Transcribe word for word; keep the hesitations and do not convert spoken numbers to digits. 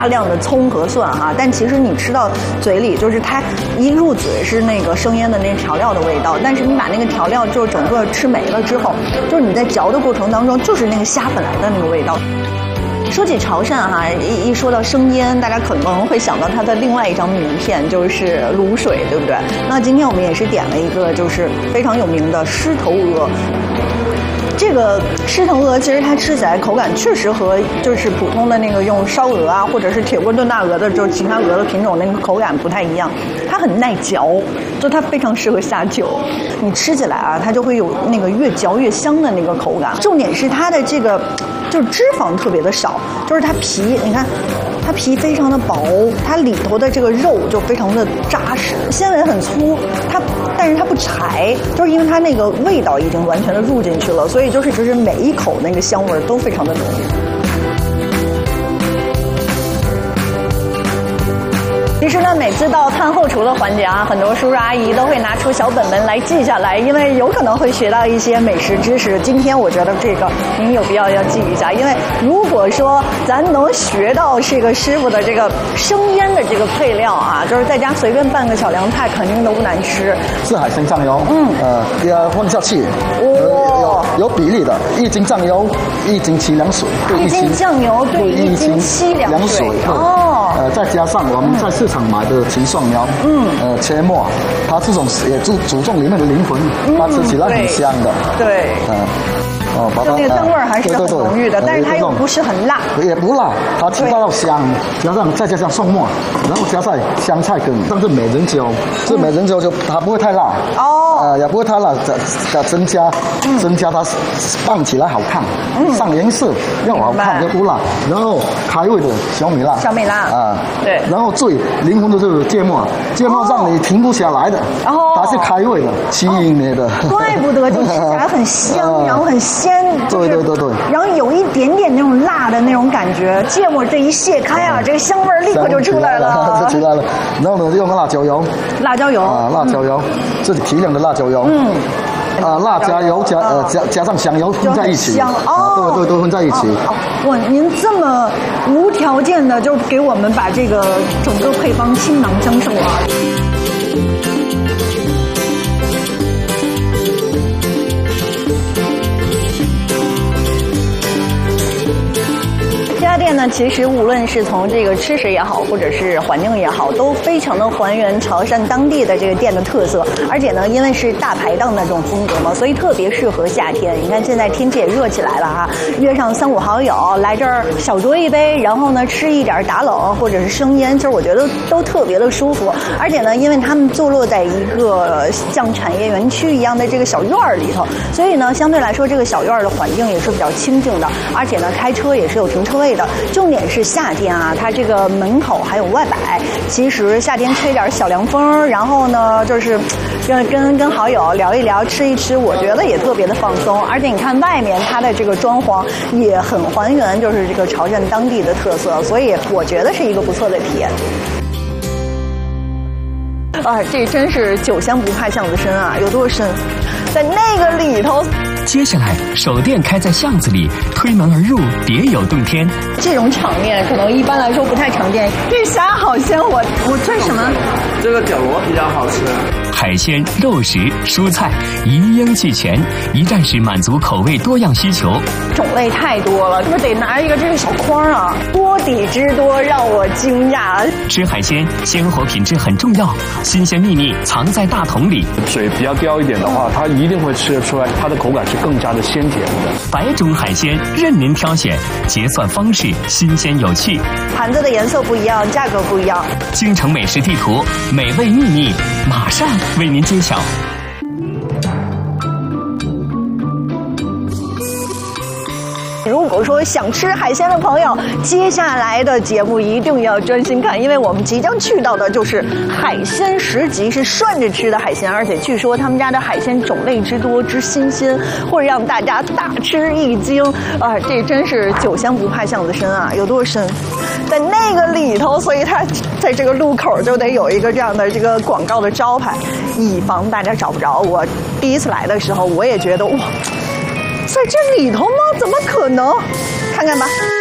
大量的葱和蒜哈，但其实你吃到嘴里，就是它一入嘴是那个生腌的那调料的味道，但是你把那个调料就整个吃没了之后，就是你在嚼的过程当中，就是那个虾本来的那个味道。说起潮汕哈，一一说到生腌，大家可能会想到它的另外一张名片就是卤水，对不对？那今天我们也是点了一个就是非常有名的狮头鹅。这个狮头鹅其实它吃起来口感确实和就是普通的那个用烧鹅啊，或者是铁锅炖大鹅的，就是其他鹅的品种那个口感不太一样。它很耐嚼，就它非常适合下酒。你吃起来啊，它就会有那个越嚼越香的那个口感。重点是它的这个就是脂肪特别的少，就是它皮，你看。它皮非常的薄，它里头的这个肉就非常的扎实，纤维很粗，它但是它不柴，就是因为它那个味道已经完全的入进去了，所以就是就是每一口那个香味都非常的浓。其实呢，每次到餐后厨的环节啊，很多叔叔阿姨都会拿出小本本来记下来，因为有可能会学到一些美食知识。今天我觉得这个您有必要要记一下，因为如果说咱能学到这个师傅的这个生腌的这个配料啊，就是在家随便拌个小凉菜，肯定都不难吃。 是海参酱油，嗯，呃，要放下去，哦，有有比例的，一斤酱油，一斤七两水， 一斤酱油对一斤七两水，哦， 呃，再加上我们在市场买的齐蒜苗，嗯，呃，切末，它这种也注注重里面的灵魂，它吃起来很香的， 对， 嗯。 哦，把它那个香味儿还是很浓郁的，但是它又不是很辣， 也不辣，它吃到香，加上再加上蒜末，然后加上香菜根，但是美人椒，这美人椒就它不会太辣，哦，呃也不会太辣，加增加增加它拌起来好看，上颜色要好看又不辣，然后开胃的小米辣， 小米辣啊，对， 然后最灵魂的就是芥末，芥末让你停不下来的，哦，它是开胃的，吸引你的， 怪不得就吃起来很香，然后很鲜。 对对对对， 然后有一点点那种辣的那种感觉，芥末这一卸开啊，这个香味立刻就出来了， 就出来了。然后呢，用辣椒油， 辣椒油啊，辣椒油，这是提亮的辣椒油，嗯，啊，辣椒油加呃加加上香油混在一起， 香哦， 对对对，混在一起。 哇，您这么无条件的就给我们把这个整个配方倾囊相授啊！这家店呢，其实无论是从这个吃食也好，或者是环境也好，都非常的还原潮汕当地的这个店的特色。而且呢，因为是大排档的这种风格嘛，所以特别适合夏天。你看现在天气也热起来了哈，约上三五好友来这儿小酌一杯，然后呢吃一点打冷或者是生腌，其实我觉得都特别的舒服。而且呢，因为他们坐落在一个像产业园区一样的这个小院儿里头，所以呢，相对来说这个小院儿的环境也是比较清静的，而且呢，开车也是有停车位的。重点是夏天啊，它这个门口还有外摆，其实夏天吹点小凉风，然后呢就是跟跟跟好友聊一聊，吃一吃，我觉得也特别的放松。而且你看外面它的这个装潢也很还原，就是这个潮汕当地的特色，所以我觉得是一个不错的体验。啊，这真是酒香不怕巷子深啊！有多深？在那个里头。 接下来，手店开在巷子里，推门而入，别有洞天。 这种场面可能一般来说不太常见。这虾好鲜，我我这是什么？ 这个绞螺比较好吃。 海鲜、肉食、蔬菜一应俱全，一站式满足口味多样需求。 种类太多了，是不是得拿一个这个小筐啊？锅底之多让我惊讶。 吃海鲜，鲜活品质很重要，新鲜秘密藏在大桶里。 水比较刁一点的话，它一定会吃得出来，它的口感是更加的鲜甜的。 百种海鲜任您挑选，结算方式新鲜有趣。 盘子的颜色不一样，价格不一样。 京城美食地图，美味秘密马上为您揭晓。 如果说想吃海鲜的朋友，接下来的节目一定要专心看，因为我们即将去到的就是海鲜十集，是涮着吃的海鲜，而且据说他们家的海鲜种类之多之新鲜，会让大家大吃一惊啊！这真是酒香不怕巷子深啊！有多深？在那个里头，所以它在这个路口就得有一个这样的这个广告的招牌，以防大家找不着。我第一次来的时候，我也觉得哇。在这里头吗？怎么可能？看看吧。